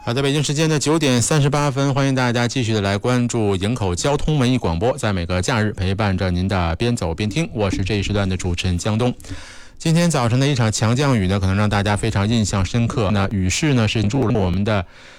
好的，北京时间的9:38，欢迎大家继续的来关注营口交通文艺广播，在每个假日陪伴着您的边走边听，我是这一时段的主持人江东。今天早晨的一场强降雨呢，可能让大家非常印象深刻。那雨势呢是住了我们的